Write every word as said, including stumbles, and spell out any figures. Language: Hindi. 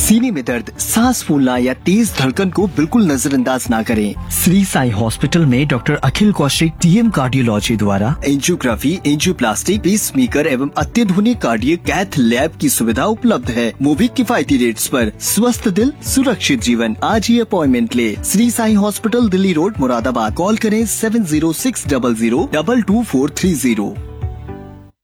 सीने में दर्द, सांस फूलना या तेज धड़कन को बिल्कुल नजरअंदाज ना करें। श्री साई हॉस्पिटल में डॉक्टर अखिल कौशिक डीएम कार्डियोलॉजी द्वारा एंजियोग्राफी, एंजियोप्लास्टी, पेसमेकर एवं अत्याधुनिक कार्डियक कैथ लैब की सुविधा उपलब्ध है। वो भी किफायती रेट्स पर। स्वस्थ दिल, सुरक्षित जीवन। आज ही अपॉइंटमेंट ले। Shri Sai hospital, Delhi road, Moradabad. Call करें seven zero six double zero double two four three zero.